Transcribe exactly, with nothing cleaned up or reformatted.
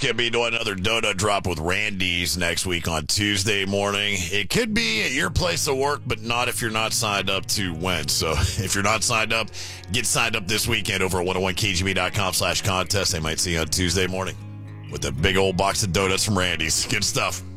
get me to another donut drop with Randy's next week on Tuesday morning. It could be at your place of work, but not if you're not signed up to win. So if you're not signed up, get signed up this weekend over at one oh one K G B dot com slash contest. They might see you on Tuesday morning with a big old box of donuts from Randy's. Good stuff.